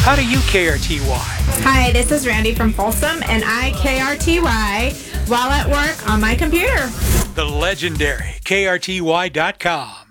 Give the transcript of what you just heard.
How do you KRTY? Hi, this is Randy from Folsom, and I KRTY while at work on my computer. The legendary KRTY.com.